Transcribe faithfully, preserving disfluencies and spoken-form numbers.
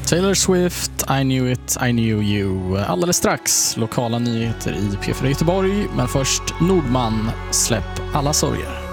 Taylor Swift, I knew it, I knew you. Alldeles strax lokala nyheter i P fyra Göteborg, men först Nordman, släpp alla sorger.